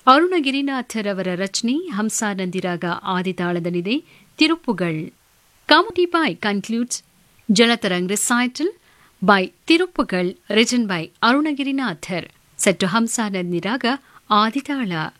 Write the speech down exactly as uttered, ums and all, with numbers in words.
ಅರುಣಗಿರಿನಾಥರ್ ಅವರ ರಚನೆ ಹಂಸಾನಂದಿರಾಗ ಆದಿತಾಳದಲ್ಲಿದೆ. ತಿರುಪ್ಪುಗಳ್. ಕಾಮುಟಿ ಬಾಯ್ concludes jaltarang recital by Tiruppugal, written by Arunagirinathar, set to Hamsanandiraga Aditala.